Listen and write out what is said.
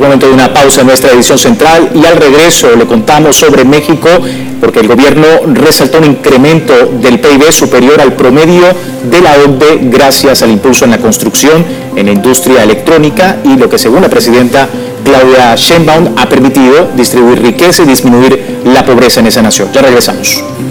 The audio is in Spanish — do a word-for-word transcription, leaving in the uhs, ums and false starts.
momento de una pausa en nuestra edición central y al regreso le contamos sobre México porque el gobierno resaltó un incremento del P I B superior al promedio de la O C D E gracias al impulso en la construcción, en la industria electrónica y lo que según la presidenta Claudia Sheinbaum ha permitido distribuir riqueza y disminuir la pobreza en esa nación. Ya regresamos.